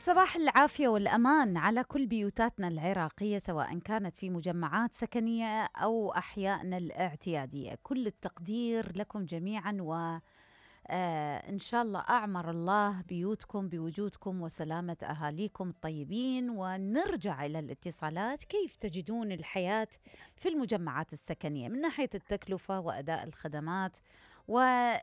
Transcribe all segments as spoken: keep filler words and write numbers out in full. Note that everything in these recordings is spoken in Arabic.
صباح العافية والأمان على كل بيوتاتنا العراقية، سواء كانت في مجمعات سكنية أو أحيائنا الاعتيادية. كل التقدير لكم جميعا، وإن شاء الله أعمر الله بيوتكم بوجودكم وسلامة أهاليكم الطيبين. ونرجع إلى الاتصالات. كيف تجدون الحياة في المجمعات السكنية من ناحية التكلفة وأداء الخدمات و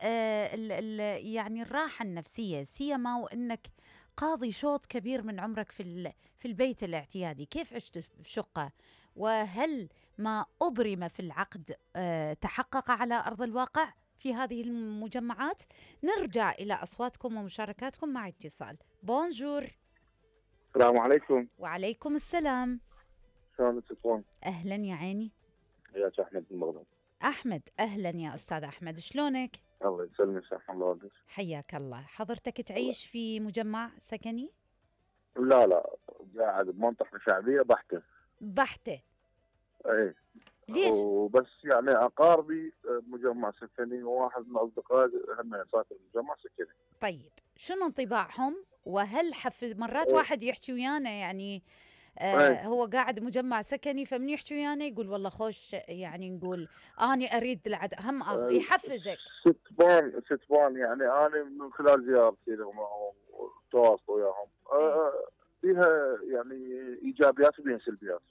يعني الراحة النفسية، سيما وأنك قاضي شوط كبير من عمرك في في البيت الاعتيادي؟ كيف عشت بشقة؟ وهل ما أبرم في العقد أه تحقق على أرض الواقع في هذه المجمعات؟ نرجع إلى أصواتكم ومشاركاتكم مع اتصال. بونجور. السلام عليكم. وعليكم السلام. شلونك تكون؟ أهلا يا عيني. وياك أحمد من بغداد. أحمد، أهلا يا أستاذ أحمد، شلونك؟ الله يسلمك، سامح الله عليك. حياك الله. حضرتك تعيش في مجمع سكني؟ لا لا، قاعد بمنطقة شعبية بحتة. بحتة؟ ايه. ليش؟ وبس يعني أقاربي مجمع سكني، وواحد من أصدقائي هم ساكن مجمع سكني. طيب شنو انطباعهم؟ وهل حفز مرات ايه. واحد يحكي ويانا يعني ايه. آه هو قاعد مجمع سكني، فمن يحكي ويانا يقول والله خوش، يعني نقول اني اريد العد هم أغ... يحفزك. ستبان ستبان يعني أنا من خلال زيارتي لهم والتواصل وياهم ايه. أه فيها يعني إيجابيات وفيها سلبيات.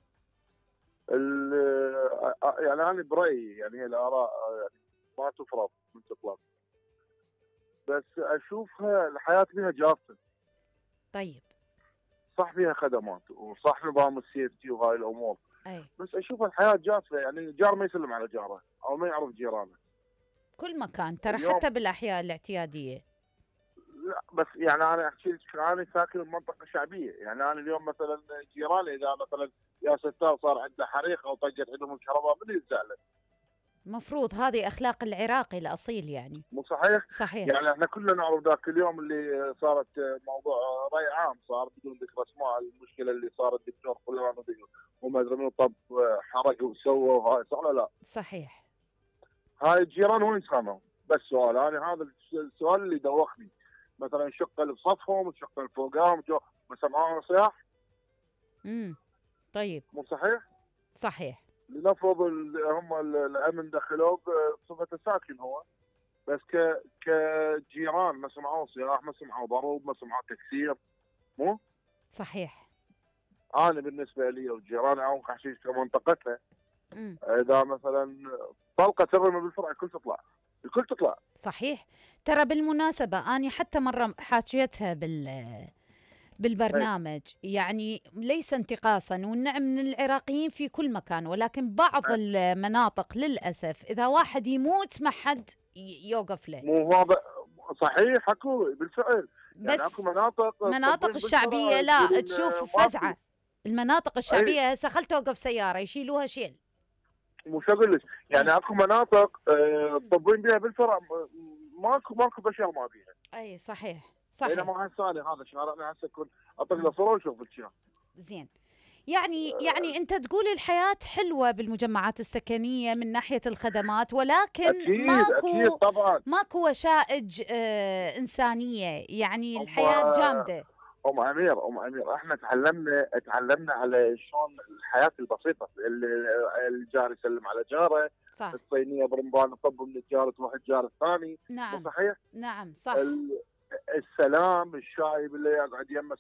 ال- يعني أنا برأيي يعني هي الآراء يعني ما تفرض من تطلق، بس أشوفها الحياة فيها جافة. طيب. صح فيها خدمات وصح نظام السيفتي وهاي الأمور، اي. بس أشوف الحياة جافة. يعني الجار ما يسلم على جاره أو ما يعرف جيرانه. كل مكان ترى، اليوم حتى بالاحياء الاعتياديه. لا، بس يعني أنا أحكي لك، أنا ساكن بمنطقة شعبية. يعني أنا اليوم مثلا جيراني إذا مثلا يا ستار صار عنده حريق أو طقت عندهم الكهرباء، من يزعل؟ مفروض هذه اخلاق العراقي الاصيل يعني. مو صحيح؟ صحيح. يعني احنا كلنا نعرف ذاك اليوم اللي صارت موضوع رأي عام، صار بدون ذكر اسماء، المشكله اللي صارت الدكتور فلان وما ادري منو، طب حرق وسوى وهاي، صح ولا لا؟ صحيح. هاي الجيران وين كانوا؟ بس سؤال، انا هذا السؤال اللي دوخني. مثلا الشقه اللي بسطحهم، الشقه اللي فوقهم، ما سمعوها صياح؟ امم طيب. مو صحيح؟ صحيح. لنفرض هم الامن دخلوه بصفه ساكن هو، بس ك كجيران ما سمعوا صياح، ما سمعوا ضرب، ما سمعوا تكسير. مو صحيح. انا بالنسبه لي والجيران او حشيش كمنطقتنا، امم اذا مثلا طلقه ترمى بالفرع الكل تطلع، الكل تطلع. صحيح. ترى بالمناسبه اني حتى مره حاكيتها بال أي. بالبرنامج، يعني ليس انتقاصا، والنعم من العراقيين في كل مكان، ولكن بعض أي. المناطق للأسف إذا واحد يموت ما حد يوقف له. مو هذا صحيح، اكو بالفعل. يعني اكو بس مناطق مناطق تطبين الشعبية بالفرع لا، تقولين تشوف ماكو. فزعة. المناطق اي. الشعبية هسه خل توقف سيارة يشيلوها شيل. مو شو اقول لك، اي. يعني اكو مناطق تطبين بها بالفرع ماكو ماكو بشر ما بيها. اي صحيح. صحيح. بينما هسه أنا هذا شارعنا هسه يكون اطق له صوره وشوف الشارع. زين. يعني يعني انت تقول الحياة حلوة بالمجمعات السكنية من ناحية الخدمات، ولكن اكيد اكيد ماكو طبعا. ماكو وشائج آه إنسانية، يعني ام الحياة جامدة. ام امير ام امير احنا تعلمنا تعلمنا على شلون الحياه البسيطه، اللي- الجار يسلم على جاره، صح. الصينيه برمضان تطب من الجار تروح الجار الثاني. مو نعم. صحيح؟ نعم صح. ال- السلام، الشاي باللي يقعد يمه